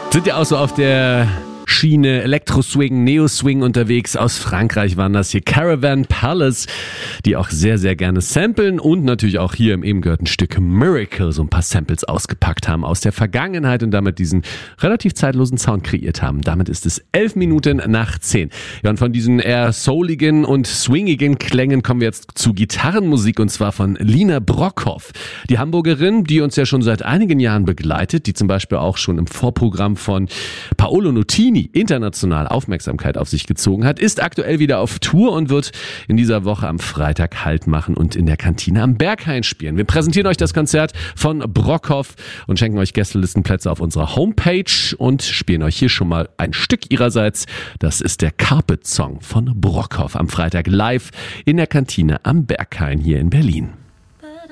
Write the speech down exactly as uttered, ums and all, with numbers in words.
Sind ja auch so auf der Schiene Elektro-Swing, Neo-Swing unterwegs. Aus Frankreich waren das hier Caravan Palace, die auch sehr, sehr gerne samplen und natürlich auch hier im eben gehörten Stück Miracle so ein paar Samples ausgepackt haben aus der Vergangenheit und damit diesen relativ zeitlosen Sound kreiert haben. Damit ist es elf Minuten nach zehn. Ja, und von diesen eher souligen und swingigen Klängen kommen wir jetzt zu Gitarrenmusik und zwar von Lina Brockhoff. Die Hamburgerin, die uns ja schon seit einigen Jahren begleitet, die zum Beispiel auch schon im Vorprogramm von Paolo Nutini international Aufmerksamkeit auf sich gezogen hat, ist aktuell wieder auf Tour und wird in dieser Woche am Freitag Halt machen und in der Kantine am Berghain spielen. Wir präsentieren euch das Konzert von Brockhoff und schenken euch Gästelistenplätze auf unserer Homepage und spielen euch hier schon mal ein Stück ihrerseits. Das ist der Carpet Song von Brockhoff am Freitag live in der Kantine am Berghain hier in Berlin.